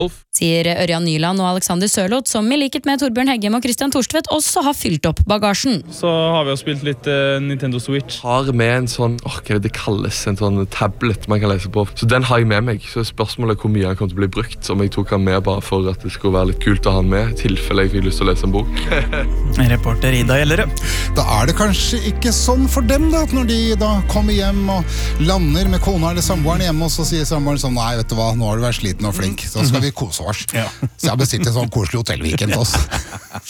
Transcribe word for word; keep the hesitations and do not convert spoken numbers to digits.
Sier Ørjan Nyland og Alexander Sørloth, som i likhet med Torbjørn Heggem og Christian Torstvedt også har fylt opp bagasjen. Så har vi jo spilt litt uh, Nintendo Switch. Har med en sånn, åh, hva er det det kalles, en sånn tablet man kan lese på. Så den har jeg med meg, så spørsmålet er hvor mye den kommer til å bli brukt. Om jeg tok den med bare for at det skulle være litt kult å ha den med, i tilfelle jeg fikk lyst til å lese en bok. Reporter Ida Gjellerød. Da er det kanskje ikke sånn for dem da, når de da kommer hjem og lander med kona eller samboeren hjemme, og så sier samboeren sånn, nei, vet du hva, nå har du vært sliten og flink, så skal vi kose oss. Ja. Så jeg har bestilt en sånn koselig hotellweekend til oss.